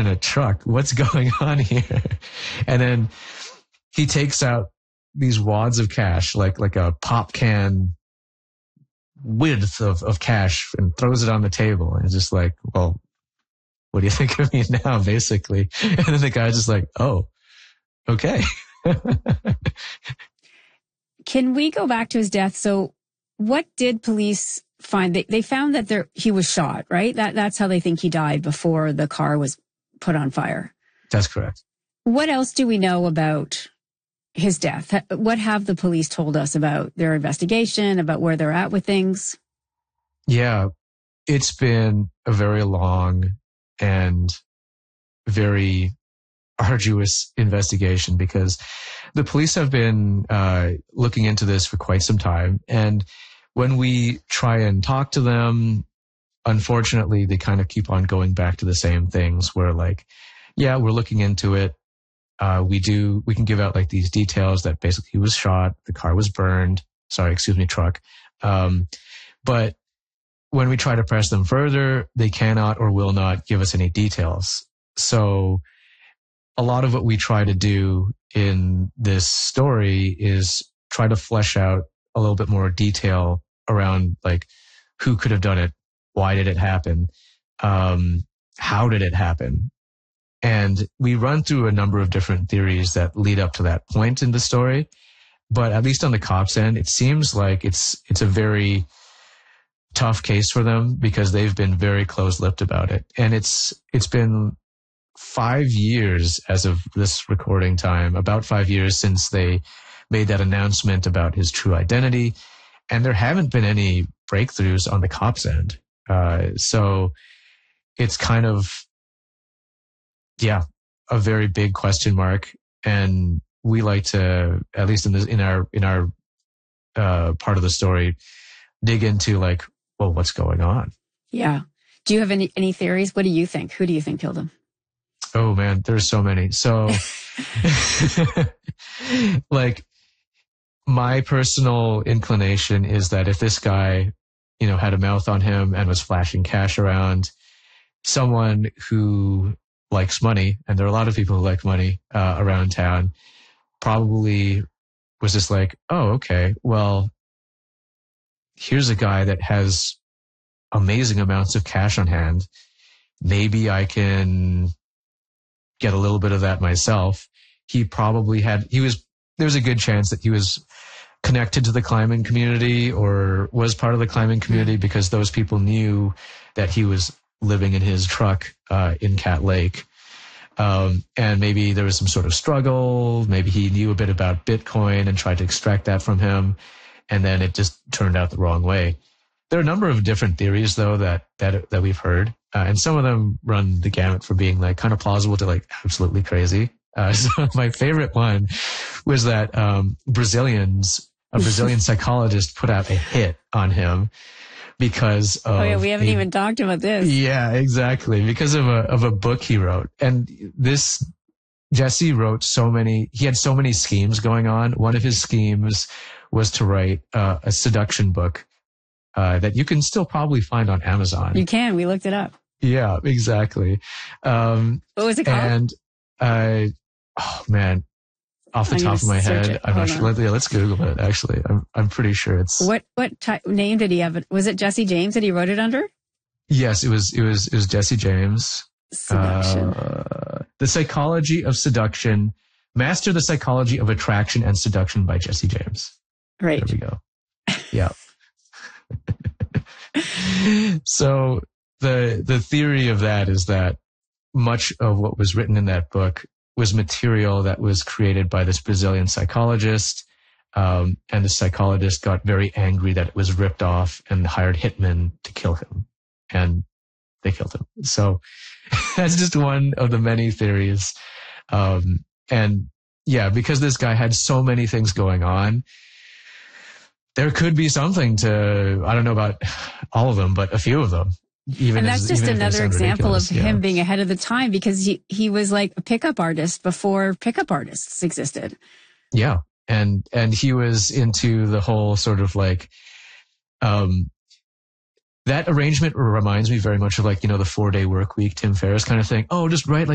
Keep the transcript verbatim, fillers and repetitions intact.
in a truck. What's going on here? And then he takes out these wads of cash, like, like a pop can width of, of cash, and throws it on the table. And it's just like, well, what do you think of me now, basically? And then the guy's just like, oh, okay. Can we go back to his death? So what did police find? They, they found that there, he was shot, right? That That's how they think he died, before the car was put on fire. That's correct. What else do we know about his death? What have the police told us about their investigation, about where they're at with things? Yeah, it's been a very long and very arduous investigation, because the police have been uh, looking into this for quite some time. And when we try and talk to them, unfortunately, they kind of keep on going back to the same things, where like, yeah, we're looking into it. Uh, we do, we can give out like these details that basically he was shot, the car was burned, sorry, excuse me, truck. Um, but when we try to press them further, they cannot or will not give us any details. So a lot of what we try to do in this story is try to flesh out a little bit more detail around like who could have done it, why did it happen, um, how did it happen? And we run through a number of different theories that lead up to that point in the story. But at least on the cops' end, it seems like it's it's a very tough case for them, because they've been very close-lipped about it. And it's it's been five years as of this recording time, about five years since they made that announcement about his true identity. And there haven't been any breakthroughs on the cops' end. Uh, so it's kind of, yeah, a very big question mark. And we like to, at least in this, in our, in our, uh, part of the story, dig into like, well, what's going on? Yeah. Do you have any, any theories? What do you think? Who do you think killed him? Oh man, there's so many. So like my personal inclination is that if this guy, you know, had a mouth on him and was flashing cash around, someone who likes money, and there are a lot of people who like money uh, around town, probably was just like, oh, okay, well, here's a guy that has amazing amounts of cash on hand. Maybe I can get a little bit of that myself. He probably had, he was, there was a good chance that he was connected to the climbing community or was part of the climbing community, because those people knew that he was living in his truck uh, in Cat Lake. Um, and maybe there was some sort of struggle. Maybe he knew a bit about Bitcoin and tried to extract that from him, and then it just turned out the wrong way. There are a number of different theories, though, that that that we've heard, uh, and some of them run the gamut from being like kind of plausible to like absolutely crazy. Uh, so my favorite one was that um, Brazilians, a Brazilian psychologist, put out a hit on him because of, oh yeah, we haven't a, even talked about this. Yeah, exactly, because of a of a book he wrote. And this Jesse wrote so many. He had so many schemes going on. One of his schemes was to write uh, a seduction book. Uh, that you can still probably find on Amazon. You can. We looked it up. Yeah, exactly. Um, what was it called? And, uh, oh man, off the I'm top of my head, it. I'm Hold not sure. Let, yeah, let's Google it, actually. I'm, I'm pretty sure it's... What, what type, name did he have? Was it Jesse James that he wrote it under? Yes, it was, it was, it was Jesse James. Seduction. Uh, The Psychology of Seduction. Master the Psychology of Attraction and Seduction by Jesse James. Right. There we go. Yeah. So the the theory of that is that much of what was written in that book was material that was created by this Brazilian psychologist, um, and the psychologist got very angry that it was ripped off and hired hitmen to kill him, and they killed him. So that's just one of the many theories. Um, and yeah, because this guy had so many things going on, there could be something to, I don't know about all of them, but a few of them. Even and that's as, just even another example of yeah. him being ahead of the time, because he, he was like a pickup artist before pickup artists existed. Yeah. And, and he was into the whole sort of like, um, that arrangement reminds me very much of like, you know, the four day work week, Tim Ferriss kind of thing. Oh, just write like